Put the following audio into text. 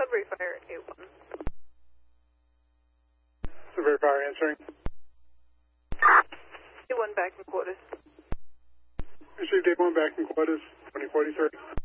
Sudbury Fire 8-1. Sudbury Fire answering. 8-1 back in quarters. Received 8-1 back in quarters, 2043.